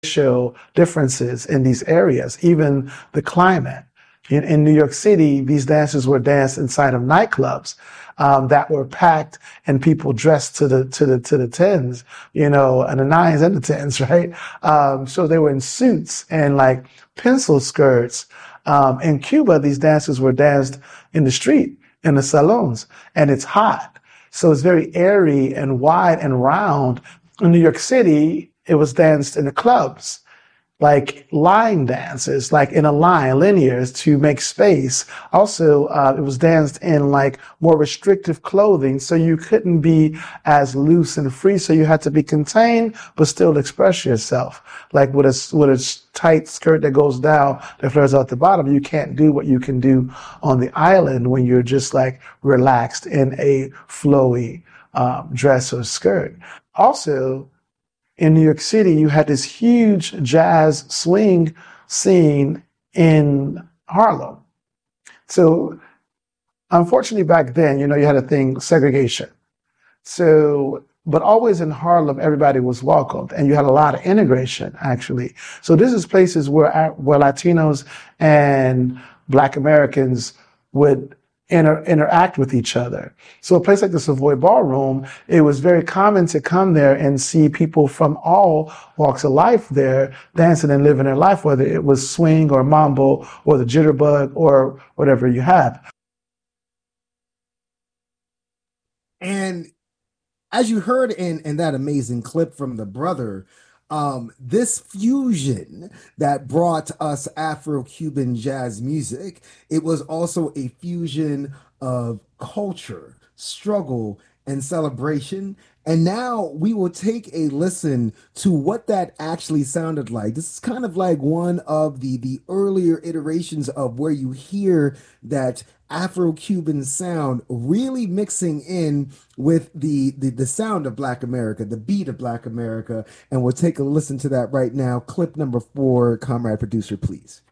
racial differences in these areas, even the climate. In New York City, these dances were danced inside of nightclubs that were packed and people dressed to the tens, and the nines and the tens, right? So they were in suits and like pencil skirts. In Cuba, these dances were danced in the street, in the salons, and it's hot. So it's very airy and wide and round. In New York City, it was danced in the clubs, like line dances, like in a line, linears to make space. Also, it was danced in like more restrictive clothing, so you couldn't be as loose and free. So you had to be contained, but still express yourself. Like with a tight skirt that goes down, that flares out the bottom, you can't do what you can do on the island when you're just like relaxed in a flowy dress or skirt. Also, in New York City, you had this huge jazz swing scene in Harlem. So unfortunately back then, you had a thing, segregation. So, but always in Harlem, everybody was welcomed and you had a lot of integration actually. So this is places where Latinos and Black Americans would interact with each other. So a place like the Savoy Ballroom, it was very common to come there and see people from all walks of life there dancing and living their life, whether it was swing or mambo or the jitterbug or whatever you have. And as you heard in that amazing clip from the brother, this fusion that brought us Afro-Cuban jazz music, it was also a fusion of culture, struggle, and celebration. And now we will take a listen to what that actually sounded like. This is kind of like one of the earlier iterations of where you hear that Afro-Cuban sound really mixing in with the sound of Black America, the beat of Black America. And we'll take a listen to that right now. Clip number 4, comrade producer, please.